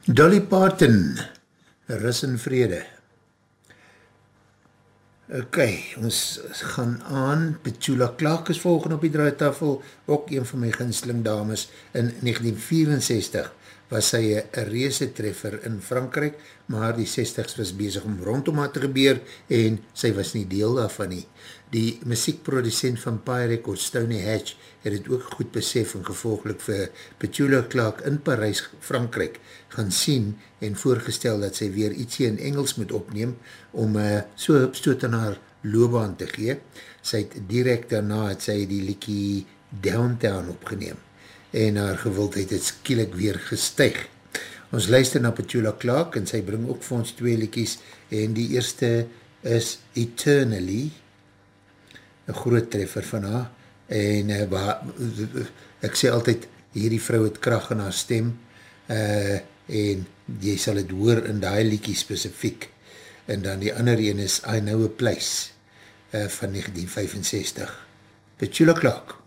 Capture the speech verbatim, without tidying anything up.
Dolly Parton, Rus en Vrede. Ok, ons gaan aan, Petula Clark is volgende op die draaitafel, ook een van my gunsteling dames. In negentien vierenzestig was sy een reuse treffer in Frankrijk, maar die zestigs was bezig om rondom haar te gebeur en sy was nie deel daarvan nie. Die muziekproducent van Pye Records, Tony Hatch, het het ook goed besef en gevolglik vir Petula Clark in Parijs, Frankrijk, gaan sien en voorgestel dat sy weer ietsie in Engels moet opneem om uh, so opstoot aan haar loopbaan te gee. Sy het direct daarna het sy die liekie Downtown opgeneem en haar gewildheid het skielik weer gestyg. Ons luister na Petula Clark en sy bring ook vir ons twee liekies en die eerste is Eternally, een groot treffer van haar en uh, waar, ek sê altyd, hierdie vrou het krag in haar stem uh, en jy sal het hoor in die liekie specifiek en dan die ander een is I Know a Place uh, van negentien vyfenzestig. Petula Clark.